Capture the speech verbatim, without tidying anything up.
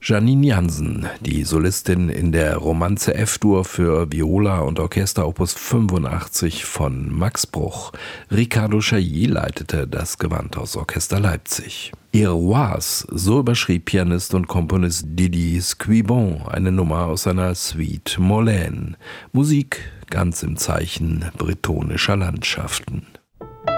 Janine Jansen, die Solistin in der Romanze F-Dur für Viola und Orchester Opus fünfundachtzig von Max Bruch. Ricardo Chailly leitete das Gewandhausorchester Leipzig. Iroise, so überschrieb Pianist und Komponist Didi Squibon eine Nummer aus seiner Suite Molène. Musik ganz im Zeichen bretonischer Landschaften.